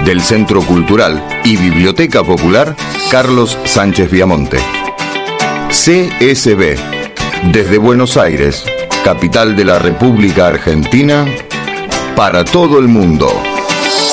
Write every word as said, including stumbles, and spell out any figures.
del Centro Cultural y Biblioteca Popular Carlos Sánchez Viamonte. C S B, desde Buenos Aires, capital de la República Argentina, para todo el mundo.